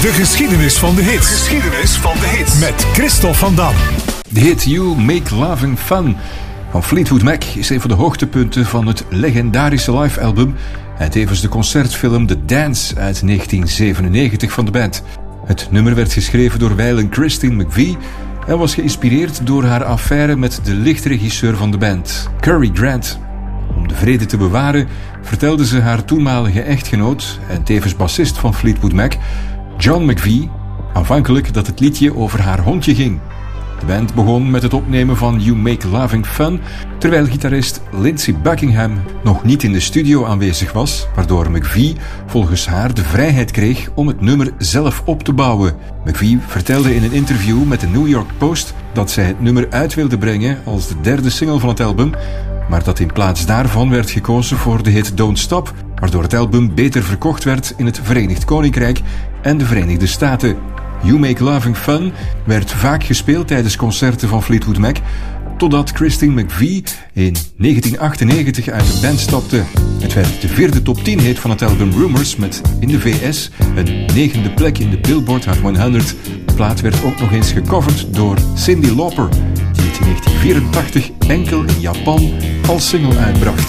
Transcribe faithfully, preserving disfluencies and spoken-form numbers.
De geschiedenis van de hits. Geschiedenis van de hits. Met Christophe van Dam. De hit You Make Loving Fun van Fleetwood Mac is een van de hoogtepunten van het legendarische live-album en tevens de concertfilm The Dance uit negentien zevenennegentig van de band. Het nummer werd geschreven door wijlen Christine McVie en was geïnspireerd door haar affaire met de lichtregisseur van de band, Cary Grant. Om de vrede te bewaren vertelde ze haar toenmalige echtgenoot en tevens bassist van Fleetwood Mac, John McVie, aanvankelijk dat het liedje over haar hondje ging. De band begon met het opnemen van You Make Loving Fun, terwijl gitarist Lindsey Buckingham nog niet in de studio aanwezig was, waardoor McVie volgens haar de vrijheid kreeg om het nummer zelf op te bouwen. McVie vertelde in een interview met de New York Post dat zij het nummer uit wilde brengen als de derde single van het album, maar dat in plaats daarvan werd gekozen voor de hit Don't Stop, waardoor het album beter verkocht werd in het Verenigd Koninkrijk en de Verenigde Staten. You Make Loving Fun werd vaak gespeeld tijdens concerten van Fleetwood Mac, totdat Christine McVie in negentien achtennegentig uit de band stapte. Het werd de vierde top tien hit van het album Rumors met in de V S een negende plek in de Billboard Hot honderd. De plaat werd ook nog eens gecoverd door Cyndi Lauper, die het in negentien vierentachtig enkel in Japan als single uitbracht.